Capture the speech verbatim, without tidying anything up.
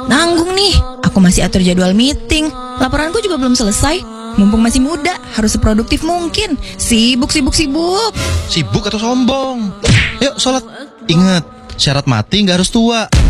Nanggung nih, aku masih atur jadwal meeting. Laporanku juga belum selesai. Mumpung masih muda, harus seproduktif mungkin. Sibuk, sibuk, sibuk. Sibuk atau sombong? Yuk sholat. Ingat, syarat mati gak harus tua.